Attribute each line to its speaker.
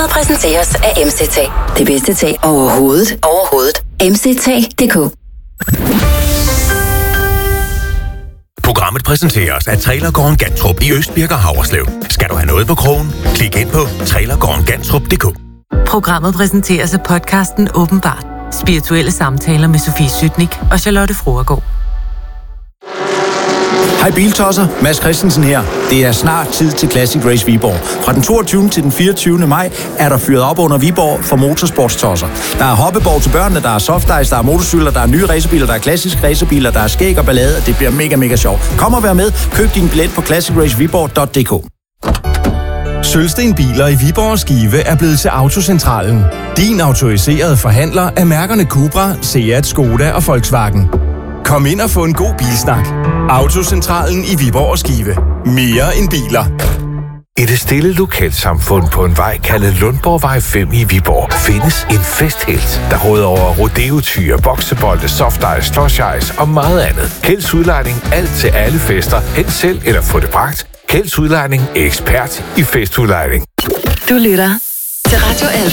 Speaker 1: Programmet præsenteres af MCT. Det bedste tag overhovedet. MCT.dk.
Speaker 2: Programmet præsenteres af Trailergården Gantrup i Østbirk og Haverslev. Skal du have noget på krogen? Klik ind på trailergårdengantrup.dk.
Speaker 3: Programmet præsenteres af podcasten Åbenbart. Spirituelle samtaler med Sofie Sytnik og Charlotte Fruergaard.
Speaker 4: Hej Biltosser, Mads Christensen her. Det er snart tid til Classic Race Viborg. Fra den 22. til den 24. maj er der fyret op under Viborg for motorsportstosser. Der er hoppeborg til børnene, der er softice, der er motorcykler, der er nye racerbiler, der er klassiske racerbiler, der er skæg og ballade, og det bliver mega sjovt. Kom og vær med. Køb din billet på classicraceviborg.dk.
Speaker 5: Sølvsten Biler i Viborg og Skive er blevet til Autocentralen. Din autoriserede forhandler af mærkerne Cupra, Seat, Skoda og Volkswagen. Kom ind og få en god bilsnak. Autocentralen i Viborg og Skive. Mere end biler.
Speaker 6: I det stille lokalsamfund på en vej kaldet Lundborgvej 5 i Viborg findes en festhelt, der råder over rodeotyre, boksebolde, softice, slush ice og meget andet. Kjelds Udlejning, alt til alle fester. Hent selv eller få det bragt. Kjelds Udlejning er ekspert i festudlejning.
Speaker 1: Du lytter til Radio Alfa.